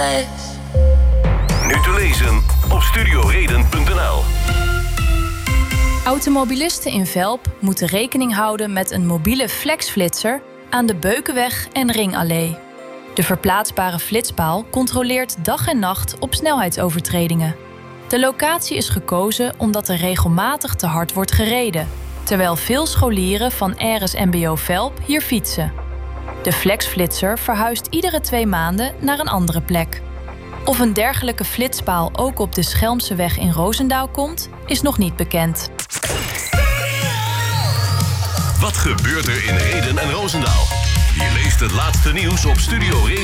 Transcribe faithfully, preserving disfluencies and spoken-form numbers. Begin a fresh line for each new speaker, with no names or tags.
Nu te lezen op studioreden punt n l.
Automobilisten in Velp moeten rekening houden met een mobiele flexflitser aan de Beukenweg en Ringallee. De verplaatsbare flitspaal controleert dag en nacht op snelheidsovertredingen. De locatie is gekozen omdat er regelmatig te hard wordt gereden, terwijl veel scholieren van R S M B O Velp hier fietsen. De flexflitser verhuist iedere twee maanden naar een andere plek. Of een dergelijke flitspaal ook op de Schelmseweg in Roosendaal komt, is nog niet bekend.
Wat gebeurt er in Rheden en Roosendaal? Je leest het laatste nieuws op Studio Reden.